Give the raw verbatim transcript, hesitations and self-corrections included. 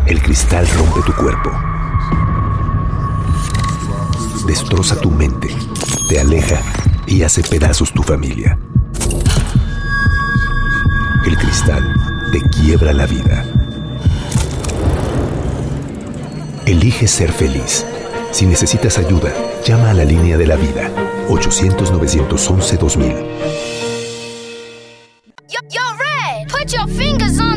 El cristal rompe tu cuerpo, destroza tu mente, te aleja y hace pedazos tu familia. El cristal te quiebra la vida. Elige ser feliz. Si necesitas ayuda, llama a la línea de la vida. ochocientos, novecientos once, dos mil. Yo, yo, Red, put your fingers on